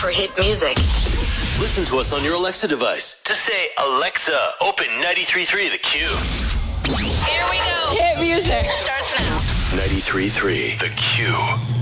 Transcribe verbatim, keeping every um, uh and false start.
for hit music. Listen to us on your Alexa device. Just say, Alexa, open ninety-three point three The Q. Here we go. Hit music starts now. ninety-three point three The Q.